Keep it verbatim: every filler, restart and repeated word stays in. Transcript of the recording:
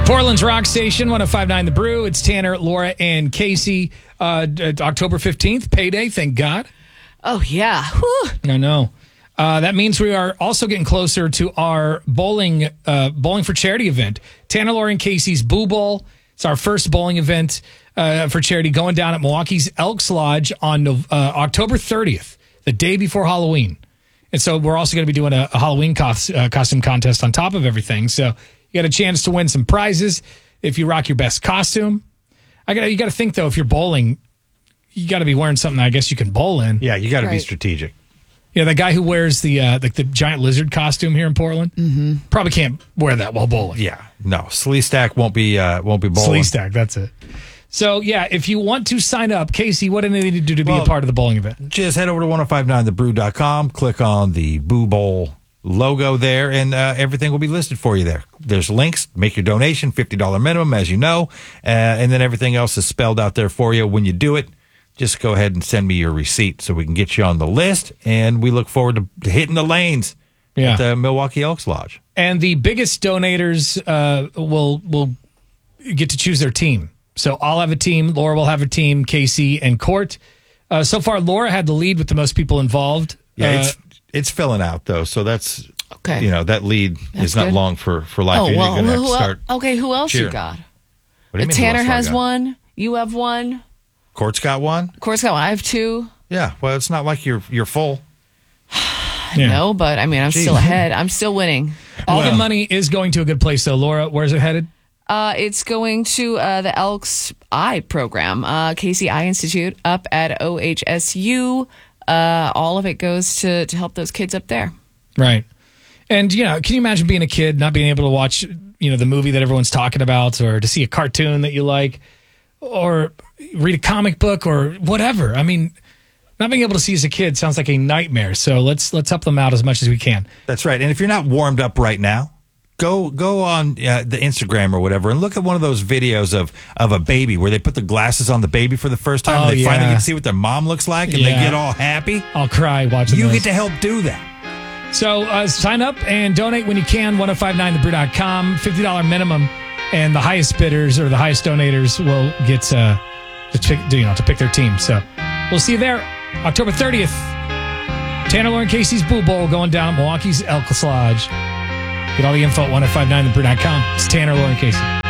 Portland's Rock Station, one oh five point nine The Brew. It's Tanner, Laura, and Casey. Uh, October fifteenth, payday, thank God. Oh, yeah. Whew. I know. Uh, that means we are also getting closer to our bowling uh, bowling for charity event. Tanner, Laura, and Casey's Boo Bowl. It's our first bowling event uh, for charity going down at Milwaukee's Elks Lodge on uh, October thirtieth, the day before Halloween. And so we're also going to be doing a, a Halloween cos- uh, costume contest on top of everything. So you got a chance to win some prizes if you rock your best costume. I got you got to think though, if you're bowling, you got to be wearing something I guess you can bowl in. Yeah, you got to Right. be strategic. Yeah, the guy who wears the uh, the, the giant lizard costume here in Portland mm-hmm. probably can't wear that while bowling. Yeah, no, Slee Stack won't be uh, won't be bowling. Slee Stack, that's it. So yeah, if you want to sign up, Casey, what do they need to do to be Well, a part of the bowling event? Just head over to ten fifty-nine the brew dot com, click on the Boo Bowl logo there, and uh, everything will be listed for you there. There's links. Make your donation, fifty dollars minimum, as you know, uh, and then everything else is spelled out there for you. When you do it, just go ahead and send me your receipt so we can get you on the list, and we look forward to hitting the lanes Yeah. at the Milwaukee Elks Lodge. And the biggest donators uh, will will get to choose their team. So I'll have a team, Laura will have a team, Casey and Court. Uh, so far, Laura had the lead with the most people involved. Yeah, Uh, it's it's filling out though, so that's Okay. You know that lead That's is not good. long for for life. Oh, You're well, gonna have who to el- start. okay, who else you cheering. got? What do you mean, who Tanner else do I has got? one. You have one. Court's got one. Of course, got one. I have two. Yeah, well, it's not like you're you're full. yeah. No, but I mean, I'm still Jeez. ahead. I'm still winning. All Well- the money is going to a good place, though. Laura, where's it headed? Uh, it's going to uh, the Elks Eye program, uh, Casey Eye Institute up at O H S U. Uh, all of it goes to, to help those kids up there. Right. And, you know, can you imagine being a kid, not being able to watch, you know, the movie that everyone's talking about, or to see a cartoon that you like, or read a comic book or whatever? I mean, not being able to see as a kid sounds like a nightmare. So let's let's help them out as much as we can. That's right. And if you're not warmed up right now, go go on uh, the Instagram or whatever and look at one of those videos of of a baby where they put the glasses on the baby for the first time. Oh, and they yeah. finally get to see what their mom looks like, and Yeah. they get all happy. I'll cry watching You those. get to help do that. So uh, sign up and donate when you can, ten fifty-nine the brew dot com, fifty dollars minimum, and the highest bidders or the highest donators will get uh, to, pick, you know, to pick their team. So we'll see you there October thirtieth. Tanner, Lauren, Casey's Boo Bowl going down at Milwaukee's Elks Lodge. Get all the info at ten fifty-nine the brew dot com. It's Tanner, Lauren, Casey.